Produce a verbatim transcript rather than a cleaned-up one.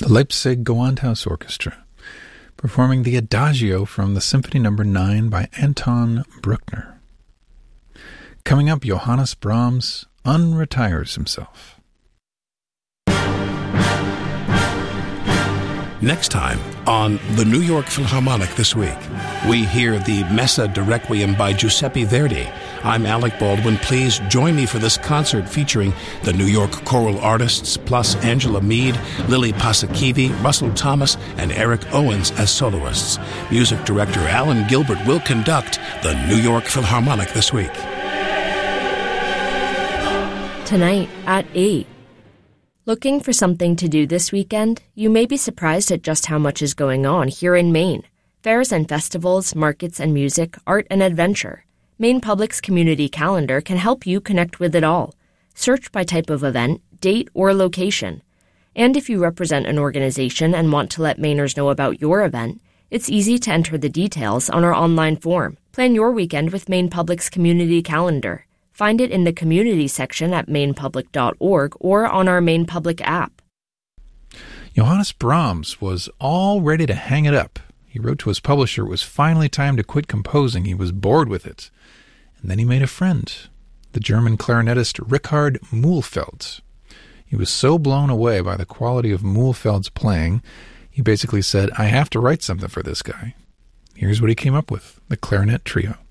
the Leipzig Gewandhaus Orchestra, performing the Adagio from the Symphony Number nine by Anton Bruckner. Coming up, Johannes Brahms unretires himself. Next time on the New York Philharmonic This Week, we hear the Messa de Requiem by Giuseppe Verdi. I'm Alec Baldwin. Please join me for this concert featuring the New York choral artists, plus Angela Mead, Lily Pasakivi, Russell Thomas, and Eric Owens as soloists. Music director Alan Gilbert will conduct the New York Philharmonic This Week. Tonight at eight. Looking for something to do this weekend? You may be surprised at just how much is going on here in Maine. Fairs and festivals, markets and music, art and adventure. Maine Public's community calendar can help you connect with it all. Search by type of event, date, or location. And if you represent an organization and want to let Mainers know about your event, it's easy to enter the details on our online form. Plan your weekend with Maine Public's community calendar. Find it in the community section at maine public dot org or on our Maine Public app. Johannes Brahms was all ready to hang it up. He wrote to his publisher it was finally time to quit composing. He was bored with it. And then he made a friend, the German clarinetist Richard Mühlfeld. He was so blown away by the quality of Mühlfeld's playing, he basically said, I have to write something for this guy. Here's what he came up with, the Clarinet Trio.